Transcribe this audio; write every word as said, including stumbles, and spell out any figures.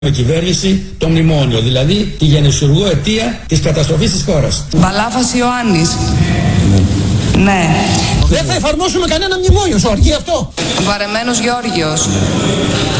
με κυβέρνηση το μνημόνιο, δηλαδή τη γενεσιουργό αιτία της καταστροφής της χώρας. Μπαλάφας Ιωάννης. Ναι. Ναι. Δεν θα εφαρμόσουμε κανένα μνημόνιο, σου αρκεί αυτό. Βαρεμένος Γεώργιος.